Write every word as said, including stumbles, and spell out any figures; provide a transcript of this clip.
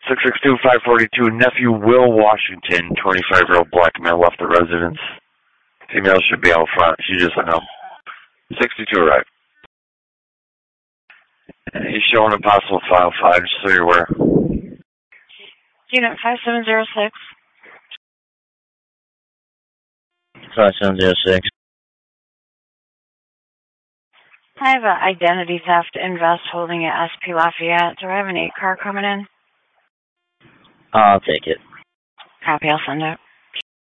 six six two, five four two, nephew Will Washington, twenty-five-year-old black male, left the residence. Female should be out front. She just hung up. sixty-two arrived. And he's showing a possible file five, just so you're aware. Unit five seven zero six. five seven zero six. I have an identity theft invest holding at S P Lafayette. Do I have an eight car coming in? I'll take it. Copy, I'll send it.